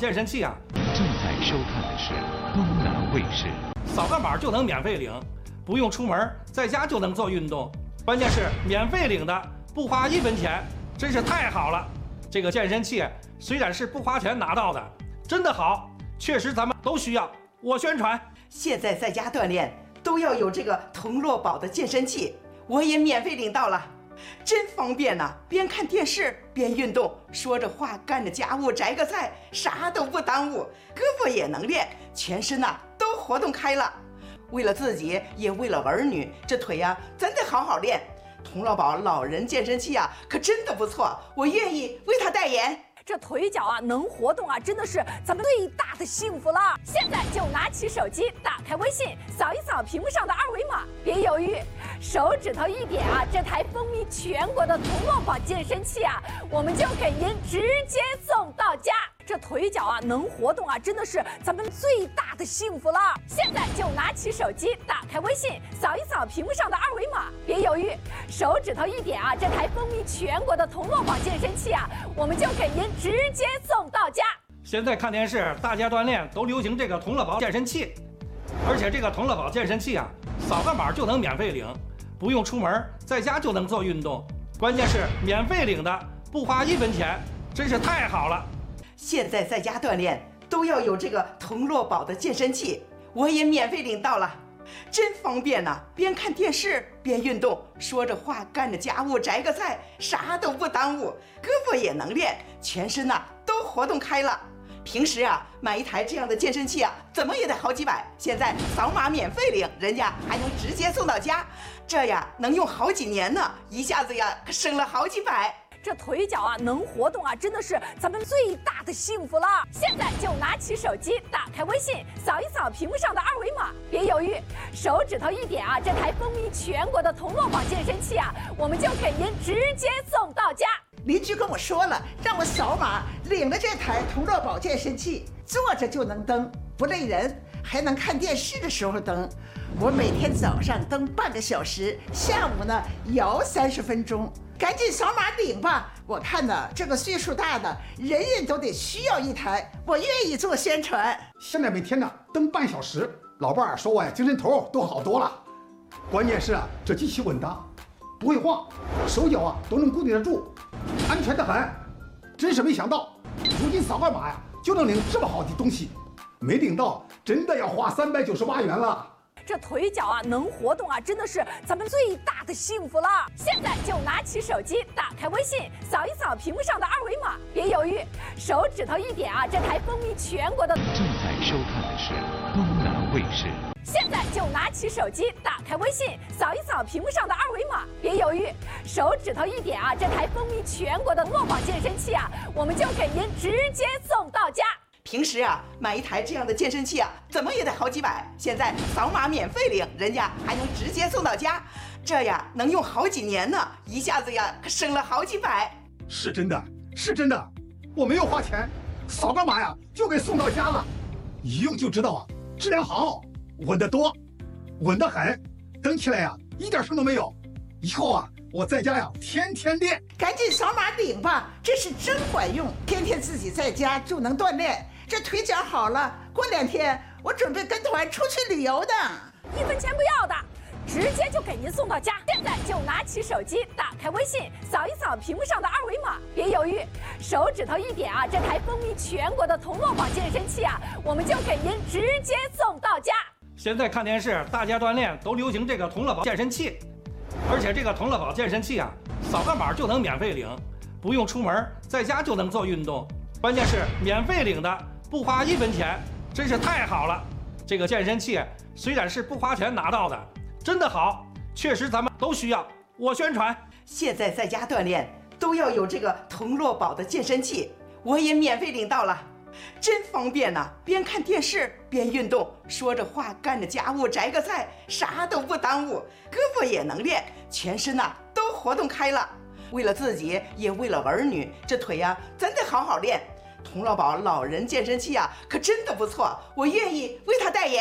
健身器啊！ 正在收看的是东南卫视。 扫个码就能免费领，不用出门，在家就能做运动。关键是免费领的，不花1分钱，真是太好了。这个健身器虽然是不花钱拿到的，真的好，确实咱们都需要。我宣传， 现在在家锻炼都要有这个童乐宝的健身器，我也免费领到了，真方便呐！边看电视边运动，说着话干着家务，摘个菜，啥都不耽误，胳膊也能练，全身呐都活动开了。为了自己，也为了儿女，这腿呀真得好好练。童乐宝老人健身器啊，可真的不错，我愿意为他代言。 这腿脚啊能活动啊，真的是咱们最大的幸福了。现在就拿起手机，打开微信，扫一扫屏幕上的二维码，别犹豫，手指头一点啊，这台风靡全国的童乐宝健身器啊，我们就给您直接送到家。这腿脚啊能活动啊，真的是咱们最大的幸福了。现在就拿起手机，打开微信，扫一扫屏幕上的二维码，别犹豫，手指头一点啊，这台风靡全国的童乐宝健身器啊，我们就给您直接送到家。 现在看电视，大家锻炼都流行这个童乐宝健身器，而且这个童乐宝健身器啊，扫个码就能免费领，不用出门，在家就能做运动。关键是免费领的，不花1分钱，真是太好了。 现在在家锻炼都要有这个童乐宝的健身器，我也免费领到了，真方便呐！边看电视边运动，说着话干着家务，摘个菜，啥都不耽误，胳膊也能练，全身呐都活动开了。平时啊买一台这样的健身器啊，怎么也得好几百，现在扫码免费领，人家还能直接送到家，这呀能用好几年呢，一下子呀可省了好几百。 这腿脚啊能活动啊，真的是咱们最大的幸福了。现在就拿起手机，打开微信，扫一扫屏幕上的二维码，别犹豫，手指头一点啊，这台风靡全国的童乐宝健身器啊，我们就给您直接送到家。 邻居跟我说了，让我扫码领了这台童乐宝健身器，坐着就能蹬，不累人，还能看电视的时候蹬。我每天早上蹬半个小时，下午呢摇30分钟。赶紧扫码领吧！我看呢，这个岁数大的人人都得需要一台，我愿意做宣传。 现在每天呢蹬半小时，老伴儿说我呀精神头都好多了。关键是啊，这机器稳当，不会晃，手脚啊都能固定得住，安全得很。真是没想到，如今扫个码呀就能领这么好的东西，没领到真的要花398元了。 这腿脚啊能活动啊，真的是咱们最大的幸福了。现在就拿起手机，打开微信，扫一扫屏幕上的二维码，别犹豫，手指头一点啊，这台风靡全国的。 正在收看的是东南卫视。 现在就拿起手机，打开微信，扫一扫屏幕上的二维码，别犹豫，手指头一点啊，这台风靡全国的乐宝健身器啊，我们就给您直接送到家。 平时啊买一台这样的健身器啊，怎么也得好几百，现在扫码免费领，人家还能直接送到家，这呀能用好几年呢，一下子呀可省了好几百。 是真的，是真的，我没有花钱，扫个码呀就给送到家了，一用就知道啊，质量好，稳得多，稳得很，蹬起来呀一点声都没有。以后啊我在家呀天天练。 赶紧扫码领吧，这是真管用，天天自己在家就能锻炼。这腿脚好了，过2天我准备跟团出去旅游的 ，1分钱不要的，直接就给您送到家。现在就拿起手机，打开微信，扫一扫屏幕上的二维码，别犹豫，手指头一点啊，这台风靡全国的童乐宝健身器啊，我们就给您直接送到家。 现在看电视，大家锻炼都流行这个童乐宝健身器，而且这个童乐宝健身器啊，扫个码就能免费领，不用出门，在家就能做运动。关键是免费领的，不花1分钱，真是太好了。这个健身器虽然是不花钱拿到的，真的好，确实咱们都需要。我宣传， 现在在家锻炼都要有这个童乐宝的健身器，我也免费领到了，真方便呐！边看电视边运动，说着话干着家务，摘个菜，啥都不耽误，胳膊也能练，全身呐都活动开了。为了自己，也为了儿女，这腿呀真得好好练。童乐宝老人健身器啊，可真的不错，我愿意为他代言。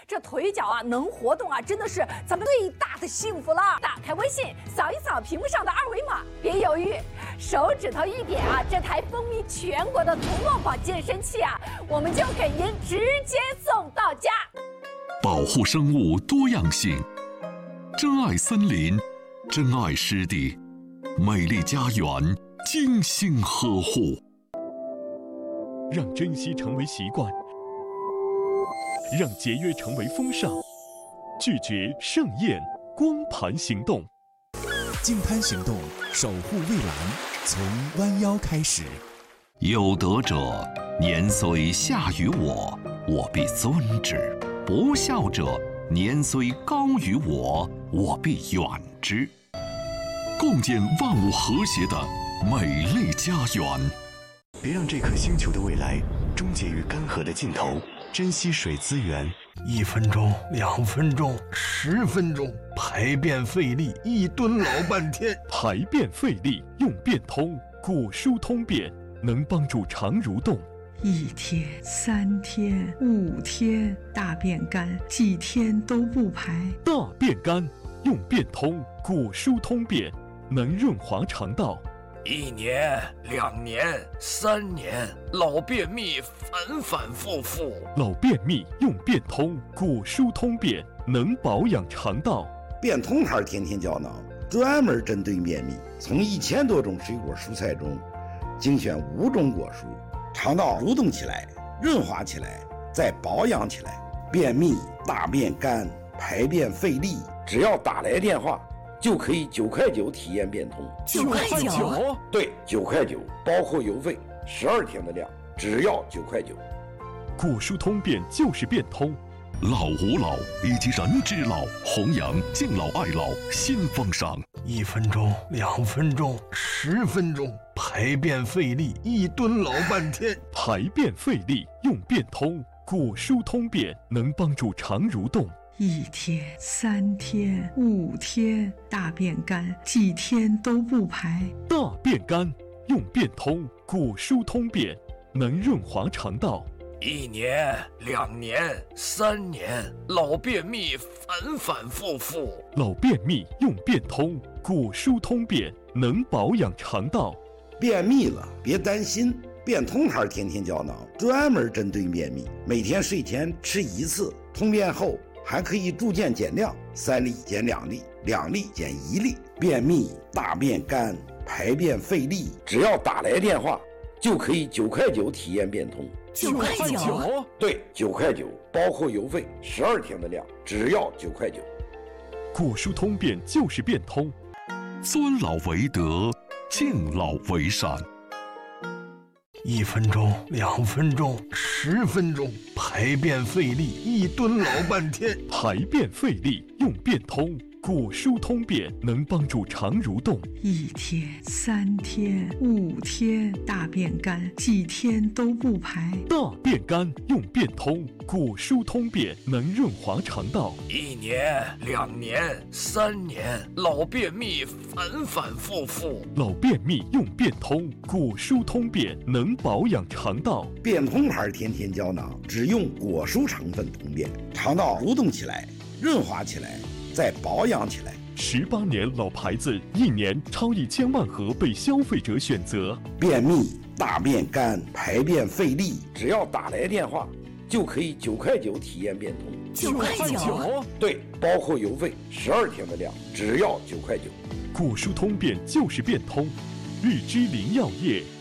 这腿脚啊能活动啊，真的是咱们最大的幸福了。打开微信，扫一扫屏幕上的二维码，别犹豫，手指头一点啊，这台风靡全国的同乐宝健身器啊，我们就给您直接送到家。 保护生物多样性，珍爱森林，珍爱湿地，美丽家园精心呵护。 让珍惜成为习惯，让节约成为风尚，拒绝盛宴，光盘行动。 净滩行动，守护蔚蓝，从弯腰开始。 有德者，年虽下于我，我必尊之；不孝者，年虽高于我，我必远之。共建万物和谐的美丽家园。 别让这颗星球的未来终结于干涸的尽头，珍惜水资源。 1分钟、2分钟、10分钟，排便费力，1吨老半天。 排便费力用便通，果蔬通便，能帮助肠蠕动。 1天、3天、5天，大便干，几天都不排。 大便干用便通，果蔬通便，能润滑肠道。 1年、2年、3年，老便秘反反复复。 老便秘用便通，果蔬通便，能保养肠道。 便通牌天天胶囊专门针对便秘，从1000多种水果蔬菜中精选5种果蔬，肠道蠕动起来，润滑起来，再保养起来。便秘、大便干、排便费力，只要打来电话，就可以9块9体验便通。 9块9？ 对，9块9，包括邮费，12天的量，只要9块9。 果蔬通便就是便通。 老吾老以及人之老，弘扬敬老爱老新风尚。 1分钟、2分钟、10分钟，排便费力，1吨老半天。 排便费力用便通，果蔬通便，能帮助肠蠕动。 1天、3天、5天，大便干，几天都不排。 大便干用便通，果蔬通便，能润滑肠道。 1年、2年、3年，老便秘反反复复。 老便秘用便通，果蔬通便，能保养肠道。 便秘了别担心，便通牌天天胶囊专门针对便秘，每天睡前吃1次，通便后还可以逐渐减量，3粒减2粒，2粒减1粒。便秘、大便干、排便费力，只要打来电话，就可以9块9体验便通。 9块9？ 对，9块9，包括邮费，12天的量，只要9块9。 果蔬通便就是便通。 尊老为德，敬老为善。 1分钟、2分钟、10分钟，排便费力，1吨老半天。 排便费力用便通，果蔬通便，能帮助肠蠕动。 1天、3天、5天，大便干，几天都不排。 大便干用便通，果蔬通便，能润滑肠道。 1年、2年、3年，老便秘反反复复。 老便秘用便通，果蔬通便，能保养肠道。 便通牌天天胶囊只用果蔬成分通便，肠道蠕动起来，润滑起来，再保养起来。 18年老牌子，1年超1000万盒被消费者选择。 便秘、大便干、排便费力，只要打来电话，就可以9块9体验便通。 9块9？ 对，包括邮费，12天的量，只要9块9。 果蔬通便就是便通。日之林药业